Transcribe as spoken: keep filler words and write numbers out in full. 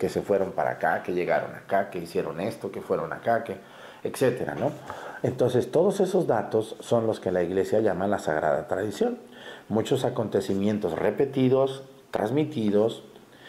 que se fueron para acá, que llegaron acá, que hicieron esto, que fueron acá, que etcétera, ¿no? Entonces, todos esos datos son los que la Iglesia llama la Sagrada Tradición. Muchos acontecimientos repetidos, transmitidos,